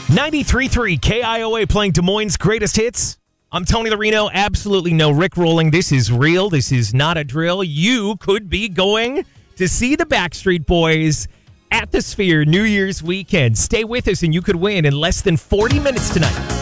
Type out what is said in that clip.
93.3 KIOA playing Des Moines' greatest hits. I'm Tony Larino. Absolutely no Rickrolling. This is real. This is not a drill. You could be going to see the Backstreet Boys at the Sphere New Year's weekend. Stay with us and you could win in less than 40 minutes tonight.